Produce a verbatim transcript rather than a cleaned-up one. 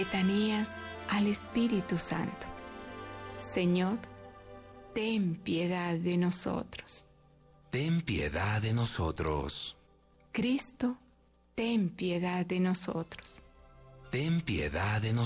Letanías al Espíritu Santo. Señor, ten piedad de nosotros. Ten piedad de nosotros. Cristo, ten piedad de nosotros. Ten piedad de nosotros.